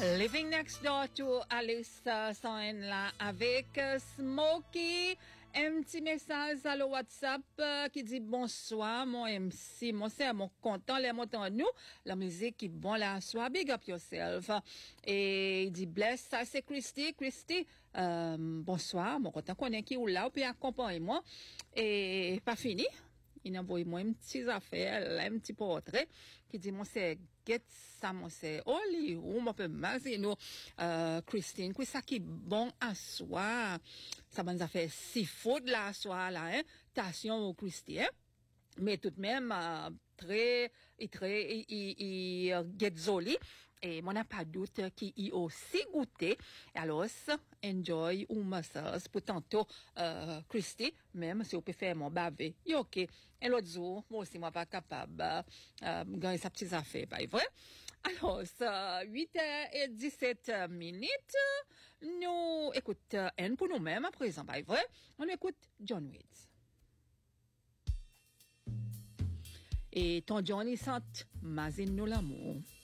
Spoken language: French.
Living Next Door to Alice sont là avec Smokey. Un petit message à le WhatsApp qui dit bonsoir mon MC, mon c'est mon content les montants nous la musique qui bon la soir big up yourself et il dit bless ça c'est Christy bonsoir mon content connaît qui ou là puis accompagne moi et pas fini il envoie moi une petite affaire un petit portrait qui dit mon c'est get ça mon c'est oli ou mon peu mazino Christine qui ça qui bon à soir ça bonne affaire si food la soir là hein tation au Christine mais tout de même très get joli et mon n'a pas doute qui y aussi goûté alors enjoy ou massage pour tantôt Christy même si on peut faire mon bavé OK et l'autre jour moi aussi moi pas capable gagner sa petite affaire pas vrai alors 8h17 nous écoute un pour nous-mêmes à présent pas vrai on écoute John Waits et ton Johnny sent mazine nous l'amour.